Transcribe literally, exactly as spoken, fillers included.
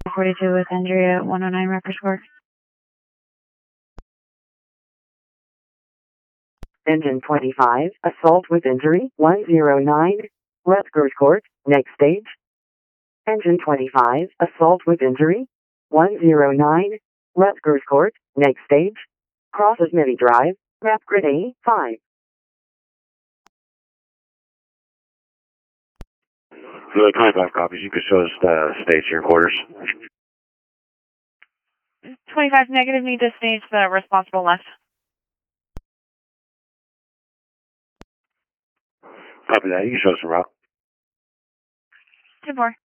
forty-two with injury at one oh nine Rutgers Court. Engine twenty-five, assault with injury, one oh nine, Rutgers Court, next stage. Engine twenty-five, assault with injury, one oh nine, Rutgers Court, next stage. Crosses Mini Drive, map grid A five. Really twenty-five copies. You could show us the stage to your quarters. twenty-five negative, need to stage the responsible left. Copy that. You can show us the route. two four.